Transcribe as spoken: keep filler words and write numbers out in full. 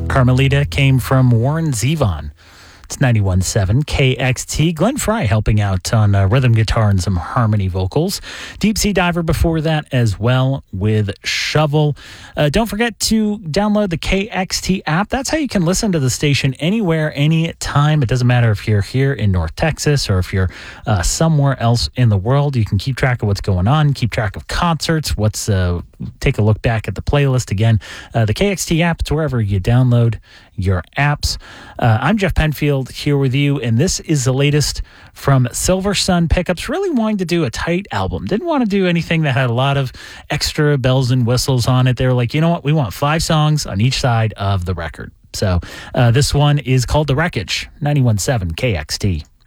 Carmelita came from Warren Zevon. It's ninety-one point seven K X T. Glenn Fry helping out on uh, rhythm guitar and some harmony vocals. Deep Sea Diver before that as well with Shovel. Uh, don't forget to download the K X T app. That's how you can listen to the station anywhere, anytime. It doesn't matter if you're here in North Texas or if you're uh, somewhere else in the world. You can keep track of what's going on, keep track of concerts, what's uh, take a look back at the playlist. Again, uh, the K X T app, it's wherever you download your apps. Uh, I'm Jeff Penfield here with you, and this is the latest from Silver Sun Pickups. Really wanting to do a tight album. Didn't want to do anything that had a lot of extra bells and whistles on it. They were like, you know what? We want five songs on each side of the record. So uh, this one is called The Wreckage, ninety-one point seven K X T.